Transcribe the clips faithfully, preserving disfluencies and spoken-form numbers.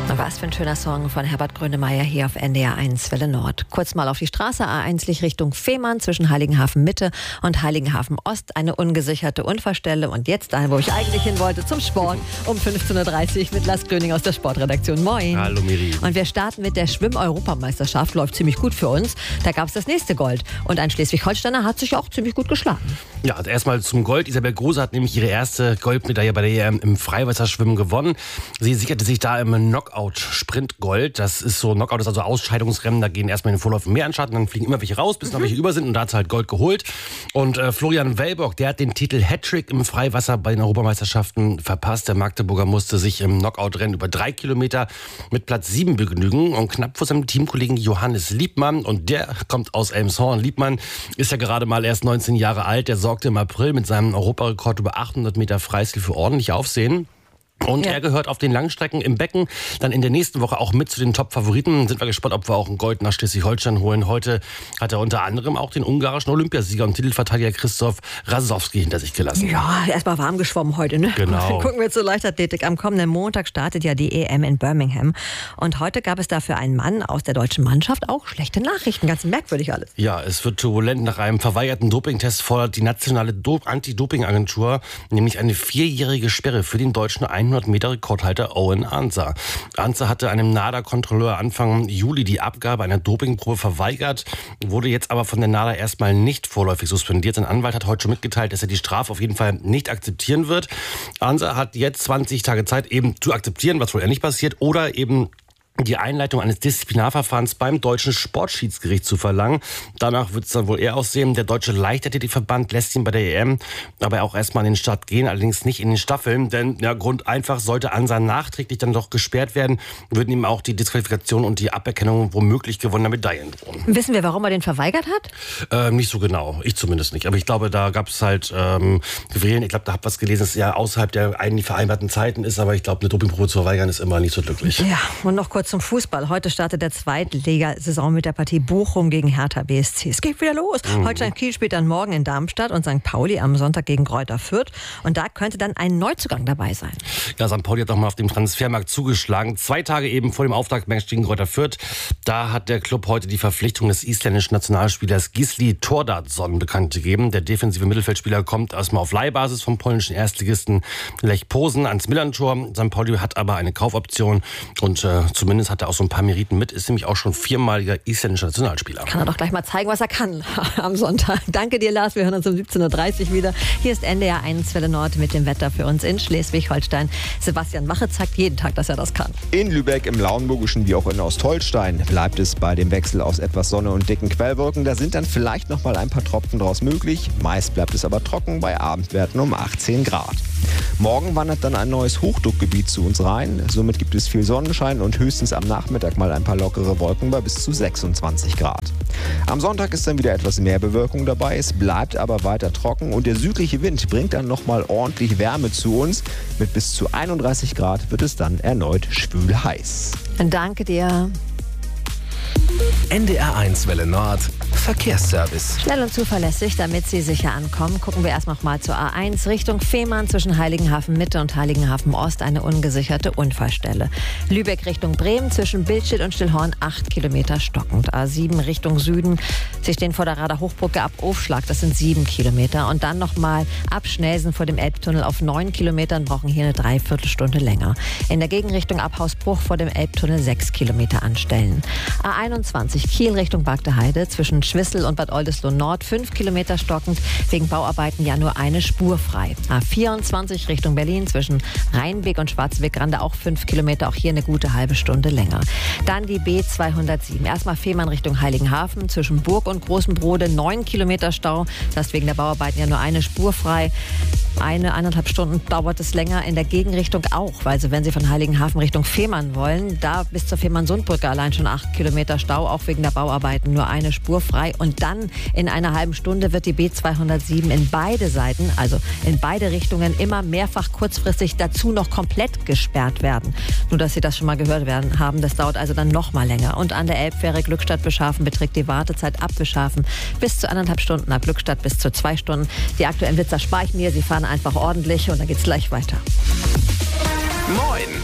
Was für ein schöner Song von Herbert Grönemeyer hier auf N D R eins Welle Nord. Kurz mal auf die Straße A eins Richtung Fehmarn zwischen Heiligenhafen Mitte und Heiligenhafen Ost. Eine ungesicherte Unfallstelle. Und jetzt dahin, wo ich eigentlich hin wollte, zum Sport um fünfzehn Uhr dreißig mit Lars Gröning aus der Sportredaktion. Moin. Hallo Miri. Und wir starten mit der Schwimm-Europameisterschaft. Läuft ziemlich gut für uns. Da gab es das nächste Gold. Und ein Schleswig-Holsteiner hat sich auch ziemlich gut geschlagen. Ja, also erstmal zum Gold. Isabel Große hat nämlich ihre erste Goldmedaille bei der E M im Freiwasserschwimmen gewonnen. Sie sicherte sich da im Knockout-Sprint-Gold. Das ist so, Knockout ist also Ausscheidungsrennen. Da gehen erstmal in den Vorläufen mehr an Schatten, dann fliegen immer welche raus, bis noch welche über sind. Und da hat sie halt Gold geholt. Und äh, Florian Wellbock, der hat den Titel Hattrick im Freiwasser bei den Europameisterschaften verpasst. Der Magdeburger musste sich im Knockout-Rennen über drei Kilometer mit Platz sieben begnügen. Und knapp vor seinem Teamkollegen Johannes Liebmann. Und der kommt aus Elmshorn. Liebmann ist ja gerade mal erst neunzehn Jahre alt. Der sorgte im April mit seinem Europarekord über achthundert Meter Freistil für ordentlich Aufsehen. Und ja. er gehört auf den Langstrecken im Becken dann in der nächsten Woche auch mit zu den Top-Favoriten. Sind wir gespannt, ob wir auch ein Gold nach Schleswig-Holstein holen. Heute hat er unter anderem auch den ungarischen Olympiasieger und Titelverteidiger Christoph Rasowski hinter sich gelassen. Ja, erstmal warm geschwommen heute, ne? Genau. Gucken wir zur Leichtathletik. Am kommenden Montag startet ja die E M in Birmingham. Und heute gab es dafür einen Mann aus der deutschen Mannschaft auch schlechte Nachrichten. Ganz merkwürdig alles. Ja, es wird turbulent. Nach einem verweigerten Dopingtest fordert die nationale Do- Anti-Doping-Agentur nämlich eine vierjährige Sperre für den deutschen hundert Meter Rekordhalter Owen Ancer. Ancer hatte einem NADA-Kontrolleur Anfang Juli die Abgabe einer Dopingprobe verweigert, wurde jetzt aber von der NADA erstmal nicht vorläufig suspendiert. Sein Anwalt hat heute schon mitgeteilt, dass er die Strafe auf jeden Fall nicht akzeptieren wird. Ancer hat jetzt zwanzig Tage Zeit, eben zu akzeptieren, was wohl eher nicht passiert, oder eben die Einleitung eines Disziplinarverfahrens beim deutschen Sportschiedsgericht zu verlangen. Danach wird es dann wohl eher aussehen. Der deutsche Leichtathletikverband lässt ihn bei der E M aber auch erstmal in den Start gehen, allerdings nicht in den Staffeln, denn ja, Grund einfach, sollte Ancer nachträglich dann doch gesperrt werden, würden ihm auch die Disqualifikation und die Aberkennung womöglich gewonnener Medaillen drohen. Wissen wir, warum er den verweigert hat? Ähm, nicht so genau, ich zumindest nicht. Aber ich glaube, da gab es halt ähm, Querelen. Ich glaube, da habe was gelesen, dass es ja außerhalb der eigentlich vereinbarten Zeiten ist, aber ich glaube, eine Dopingprobe zu verweigern ist immer nicht so glücklich. Ja, und noch kurz zum Fußball. Heute startet der Zweitligasaison mit der Partie Bochum gegen Hertha B S C. Es geht wieder los. Mhm. Holstein Kiel spielt dann morgen in Darmstadt und Sankt Pauli am Sonntag gegen Greuther Fürth. Und da könnte dann ein Neuzugang dabei sein. Ja, Sankt Pauli hat doch mal auf dem Transfermarkt zugeschlagen. Zwei Tage eben vor dem Auftaktmatch gegen Greuther Fürth. Da hat der Club heute die Verpflichtung des isländischen Nationalspielers Gisli Thordarson bekannt gegeben. Der defensive Mittelfeldspieler kommt erstmal auf Leihbasis vom polnischen Erstligisten Lech Posen ans Millerntor. Sankt Pauli hat aber eine Kaufoption und äh, zumindest hat er auch so ein paar Meriten mit. Ist nämlich auch schon viermaliger isländischer Nationalspieler. Kann er doch gleich mal zeigen, was er kann am Sonntag. Danke dir, Lars. Wir hören uns um siebzehn Uhr dreißig wieder. Hier ist N D R eins Welle Nord mit dem Wetter für uns in Schleswig-Holstein. Sebastian Mache zeigt jeden Tag, dass er das kann. In Lübeck, im Lauenburgischen wie auch in Ostholstein bleibt es bei dem Wechsel aus etwas Sonne und dicken Quellwolken. Da sind dann vielleicht noch mal ein paar Tropfen draus möglich. Meist bleibt es aber trocken bei Abendwerten um achtzehn Grad. Morgen wandert dann ein neues Hochdruckgebiet zu uns rein. Somit gibt es viel Sonnenschein und höchstens am Nachmittag mal ein paar lockere Wolken bei bis zu sechsundzwanzig Grad. Am Sonntag ist dann wieder etwas mehr Bewölkung dabei. Es bleibt aber weiter trocken und der südliche Wind bringt dann nochmal ordentlich Wärme zu uns. Mit bis zu einunddreißig Grad wird es dann erneut schwül heiß. Danke dir. N D R eins Welle Nord Verkehrsservice. Schnell und zuverlässig, damit Sie sicher ankommen. Gucken wir erst noch mal zur A eins Richtung Fehmarn zwischen Heiligenhafen Mitte und Heiligenhafen Ost eine ungesicherte Unfallstelle. Lübeck Richtung Bremen zwischen Bildstedt und Stillhorn acht Kilometer stockend. A sieben Richtung Süden. Sie stehen vor der Rader Hochbrücke ab Ofschlag, das sind sieben Kilometer. Und dann noch mal ab Schnelsen vor dem Elbtunnel auf neun Kilometern, brauchen hier eine Dreiviertelstunde länger. In der Gegenrichtung ab Hausbruch vor dem Elbtunnel sechs Kilometer anstellen. A einundzwanzig Kiel Richtung Bagdeheide zwischen Schwissel und Bad Oldesloe Nord fünf Kilometer stockend, wegen Bauarbeiten ja nur eine Spur frei. A vierundzwanzig Richtung Berlin zwischen Rheinbeek und Schwarzenbeck-Grande auch fünf Kilometer, auch hier eine gute halbe Stunde länger. Dann die B zweihundertsieben. Erstmal Fehmarn Richtung Heiligenhafen zwischen Burg und Großem Brode neun Kilometer Stau. Das ist wegen der Bauarbeiten ja nur eine Spur frei. Eine, eineinhalb Stunden dauert es länger, in der Gegenrichtung auch. Also wenn Sie von Heiligenhafen Richtung Fehmarn wollen, da bis zur Fehmarn-Sundbrücke allein schon acht Kilometer Stau, auch wegen der Bauarbeiten nur eine Spur frei. Und dann in einer halben Stunde wird die B zweihundertsieben in beide Seiten, also in beide Richtungen, immer mehrfach kurzfristig dazu noch komplett gesperrt werden. Nur, dass Sie das schon mal gehört werden haben, das dauert also dann noch mal länger. Und an der Elbfähre Glückstadt-Beschafen beträgt die Wartezeit ab Beschafen bis zu anderthalb Stunden, ab Glückstadt bis zu zwei Stunden. Die aktuellen Witzer spare ich mir, Sie fahren einfach ordentlich und dann geht's gleich weiter. Moin!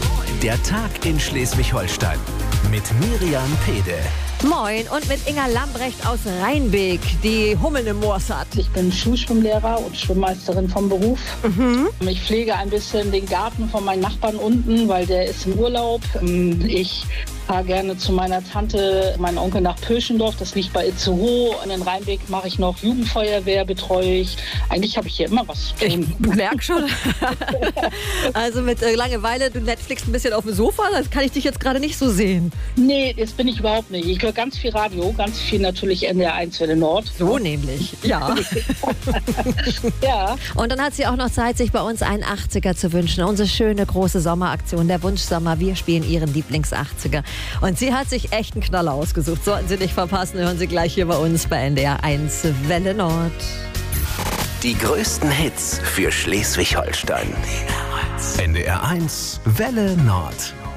Der Tag in Schleswig-Holstein mit Miriam Pede. Moin, und mit Inga Lambrecht aus Rheinbeek, die Hummeln im Moors hat. Ich bin Schulschwimmlehrer und Schwimmmeisterin vom Beruf. Mhm. Ich pflege ein bisschen den Garten von meinen Nachbarn unten, weil der ist im Urlaub. Ich fahre gerne zu meiner Tante, meinen Onkel nach Pöschendorf. Das liegt bei Itzehoe. Und in Rheinbeek mache ich noch Jugendfeuerwehr, betreue ich. Eigentlich habe ich hier immer was zu tun. Ich merke schon. Also mit äh, Langeweile, du Netflix ein bisschen auf dem Sofa, das kann ich dich jetzt gerade nicht so sehen. Nee, das bin ich überhaupt nicht. Ich höre ganz viel Radio, ganz viel natürlich N D R eins Welle Nord. So nämlich, ja. Ja. Und dann hat sie auch noch Zeit, sich bei uns einen achtziger zu wünschen. Unsere schöne große Sommeraktion, der Wunschsommer. Wir spielen ihren Lieblings-achtziger. Und sie hat sich echt einen Knaller ausgesucht. Sollten Sie nicht verpassen, hören Sie gleich hier bei uns bei N D R eins Welle Nord. Die größten Hits für Schleswig-Holstein. N D R eins Welle Nord.